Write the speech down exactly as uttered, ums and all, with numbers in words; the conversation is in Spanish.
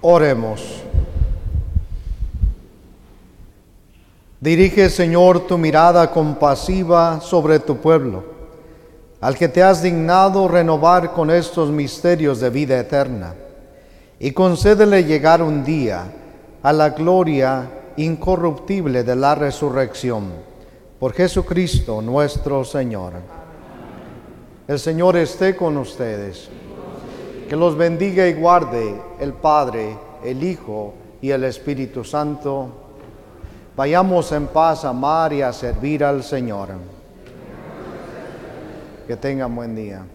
Oremos. Dirige, Señor, tu mirada compasiva sobre tu pueblo, al que te has dignado renovar con estos misterios de vida eterna, y concédele llegar un día a la gloria incorruptible de la resurrección. Por Jesucristo nuestro Señor. El Señor esté con ustedes. Que los bendiga y guarde el Padre, el Hijo y el Espíritu Santo. Vayamos en paz a amar y a servir al Señor. Que tengan buen día.